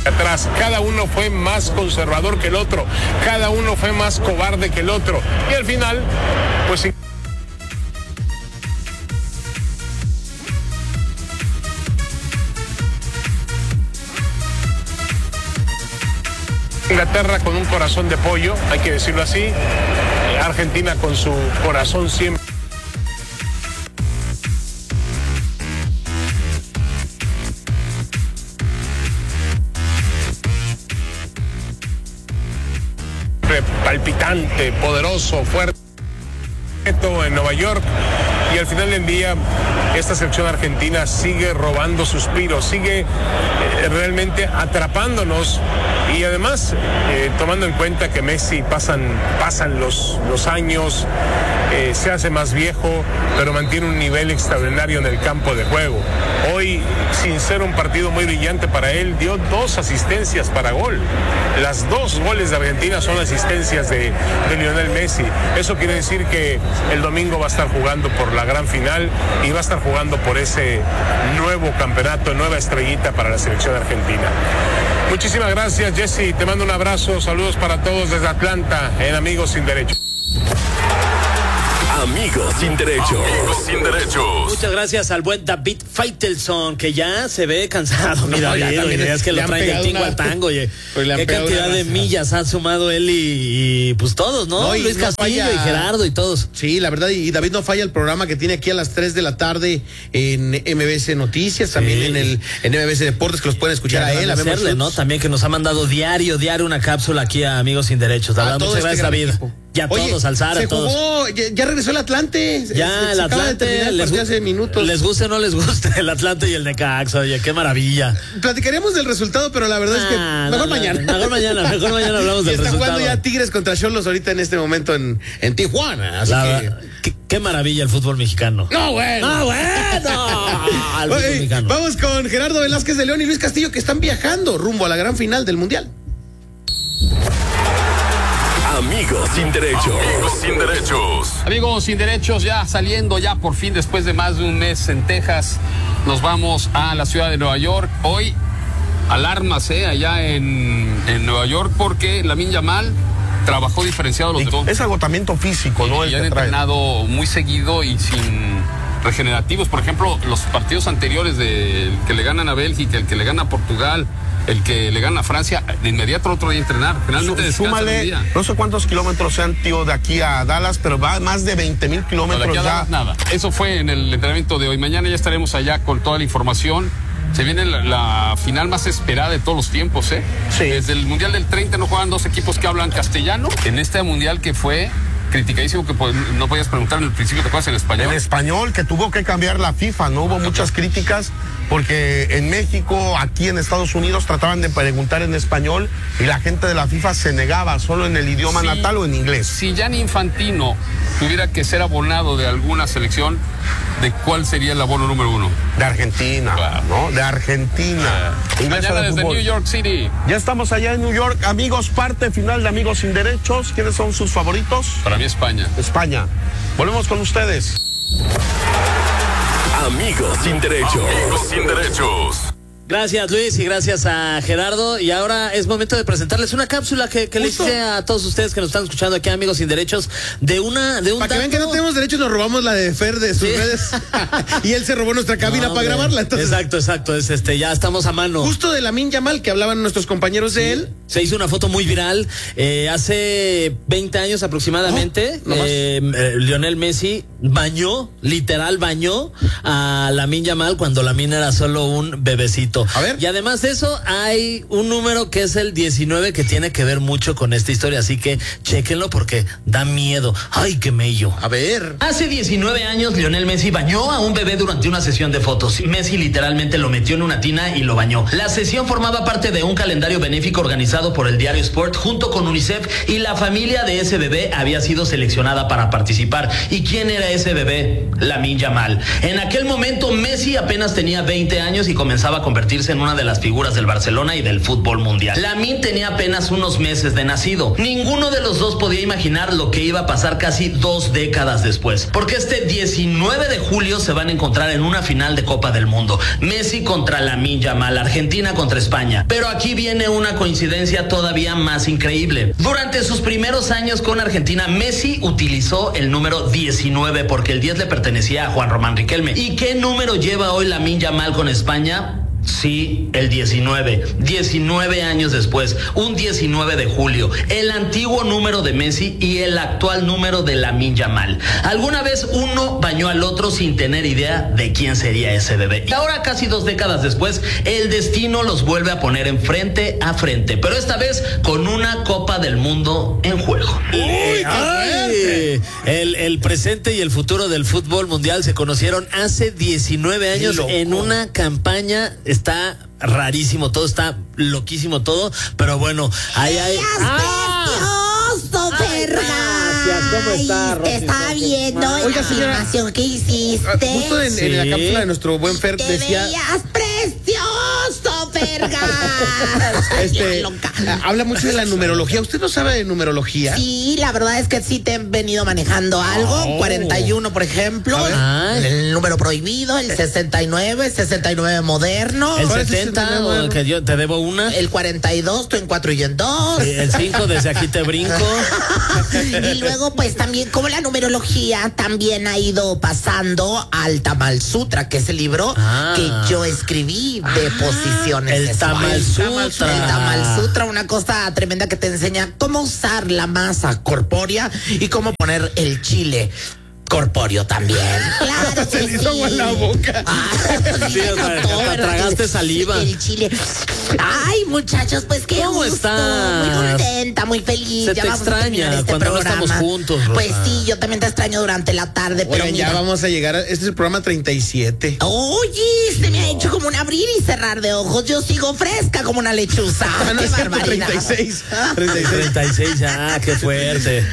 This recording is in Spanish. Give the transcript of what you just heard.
Atrás, cada uno fue más conservador que el otro, cada uno fue más cobarde que el otro, y al final, pues Inglaterra con un corazón de pollo, hay que decirlo así, Argentina con su corazón siempre palpitante, poderoso, fuerte en Nueva York, y al final del día esta selección argentina sigue robando suspiros, sigue realmente atrapándonos, y además tomando en cuenta que Messi pasan los años, se hace más viejo, pero mantiene un nivel extraordinario en el campo de juego. Hoy, sin ser un partido muy brillante para él, dio 2 asistencias para gol. Las 2 goles de Argentina son asistencias de Lionel Messi. Eso quiere decir que el domingo va a estar jugando por la gran final y va a estar jugando por ese nuevo campeonato, nueva estrellita para la selección argentina. Muchísimas gracias, Jesse. Te mando un abrazo. Saludos para todos desde Atlanta en Amigos Sin Derechos. Amigos Sin Derechos. Amigos Sin Derechos. Muchas gracias al buen David Faitelson, que ya se ve cansado. Mira, es que lo traen del tingo al tango. Oye, qué cantidad de millas han sumado él y pues todos, ¿no? Luis Castillo y Gerardo y todos. Sí, la verdad, y David no falla el programa que tiene aquí a las 3 de la tarde en MBS Noticias, también en MBS Deportes, que los pueden escuchar a él. Hacerle, ¿no? También que nos ha mandado diario una cápsula aquí a Amigos Sin Derechos. Muchas gracias, David. Ya todos, alzar a todos. Jugó, ya regresó el Atlante. Ya el Atlante, hace minutos. Les guste o no les guste el Atlante y el Necaxa, oye, qué maravilla. Platicaremos del resultado, pero la verdad es que mejor mañana hablamos del resultado. Está jugando ya Tigres contra Xolos ahorita en este momento en Tijuana. Así qué maravilla el fútbol mexicano. ¡No, bueno! Mexicano. Vamos con Gerardo Velázquez de León y Luis Castillo, que están viajando rumbo a la gran final del Mundial. Amigos Sin Derechos. Amigos Sin Derechos. Amigos Sin Derechos, ya saliendo ya por fin después de más de un mes en Texas, nos vamos a la ciudad de Nueva York. Hoy alarmas allá en Nueva York, porque Lamine Yamal trabajó diferenciado los demás. Es agotamiento físico, ¿no? Y han entrenado muy seguido y sin regenerativos. Por ejemplo, los partidos anteriores del que le ganan a Bélgica, el que le gana a Portugal, el que le gana a Francia, de inmediato otro día a entrenar. Finalmente súmale, un día. No sé cuántos kilómetros sean, tío, de aquí a Dallas, pero va más de 20,000 kilómetros ya. Dallas, nada. Eso fue en el entrenamiento de hoy. Mañana ya estaremos allá con toda la información. Se viene la final más esperada de todos los tiempos, ¿eh? Sí. Desde el Mundial del 30 no juegan 2 equipos que hablan castellano. En este Mundial que fue criticadísimo, que no podías preguntar en el principio, ¿te acuerdas en español? En español, que tuvo que cambiar la FIFA, ¿no? Hubo muchas críticas, porque en México, aquí en Estados Unidos, trataban de preguntar en español y la gente de la FIFA se negaba, solo en el idioma natal o en inglés. Si Gianni Infantino tuviera que ser abonado de alguna selección, ¿de cuál sería el abono número 1? De Argentina, claro, ¿no? De Argentina. Mañana desde New York City. Ya estamos allá en New York. Amigos, parte final de Amigos Sin Derechos. ¿Quiénes son sus favoritos? Para mí España. España. Volvemos con ustedes. Amigos Sin Derechos. Amigos Sin Derechos. Gracias, Luis, y gracias a Gerardo. Y ahora es momento de presentarles una cápsula que le hice a todos ustedes que nos están escuchando aquí, Amigos Sin Derechos, de un para que vean que no tenemos derechos, nos robamos la de Fer de sus redes. Y él se robó nuestra cabina para grabarla. Entonces, exacto. Ya estamos a mano. Justo de Lamine Yamal, que hablaban nuestros compañeros de él. Se hizo una foto muy viral hace 20 años aproximadamente. Lionel Messi literal bañó a Lamine Yamal cuando Lamine era solo un bebecito. A ver. Y además de eso, hay un número que es el 19 que tiene que ver mucho con esta historia, así que chéquenlo porque da miedo. ¡Ay, qué mello! A ver. Hace 19 años, Lionel Messi bañó a un bebé durante una sesión de fotos. Messi literalmente lo metió en una tina y lo bañó. La sesión formaba parte de un calendario benéfico organizado por el diario Sport junto con UNICEF, y la familia de ese bebé había sido seleccionada para participar. ¿Y quién era ese bebé? Lamine Yamal. En aquel momento, Messi apenas tenía 20 años y comenzaba a convertirse convertirse en una de las figuras del Barcelona y del fútbol mundial. Lamine tenía apenas unos meses de nacido. Ninguno de los dos podía imaginar lo que iba a pasar casi 2 décadas después, porque este 19 de julio se van a encontrar en una final de Copa del Mundo. Messi contra Lamine Yamal, Argentina contra España. Pero aquí viene una coincidencia todavía más increíble. Durante sus primeros años con Argentina, Messi utilizó el número 19 porque el 10 le pertenecía a Juan Román Riquelme. ¿Y qué número lleva hoy Lamine Yamal con España? Sí, el 19 años después, un 19 de julio, el antiguo número de Messi y el actual número de Lamine Yamal. Alguna vez uno bañó al otro sin tener idea de quién sería ese bebé. Y ahora, casi 2 décadas después, el destino los vuelve a poner en frente a frente, pero esta vez con una Copa del Mundo en juego. El presente y el futuro del fútbol mundial se conocieron hace 19 años en una campaña. Está rarísimo todo, está loquísimo todo, pero bueno, ahí hay... ¡Precioso, Fergay! ¿Cómo está, Te estaba viendo Oiga, la señora, animación que hiciste. Justo en la cápsula de nuestro buen Fer Te decía... veías precioso, Fergay. Habla mucho de la numerología. ¿Usted no sabe de numerología? Sí, la verdad es que sí te he venido manejando algo. 41, por ejemplo. El número prohibido, el 69, 69 moderno. El 70, que yo te debo una. El 42, estoy en 4 y en 2. El 5, desde aquí te brinco. Y luego, pues también, como la numerología también ha ido pasando al Tamal Sutra, que es el libro que yo escribí de posiciones. El Tamal Sutra. El Tamal Sutra, una cosa tremenda que te enseña cómo usar la masa corpórea y cómo poner el chile corpóreo también. Claro Se que le hizo agua en la boca. Sí, hasta tragaste saliva. El chile. Ay, muchachos, pues qué ¿Cómo gusto. estás? Muy contenta, muy feliz. Se ya te vamos a terminar extraña cuando no estamos juntos, Rosa. Pues sí, yo también te extraño durante la tarde, pero Oigan, ya vamos a llegar este es el programa 37. Oye, se me ha hecho como un abrir y cerrar de ojos. Yo sigo fresca como una lechuza. No, Qué es cierto, barbaridad. 36. 36, qué fuerte.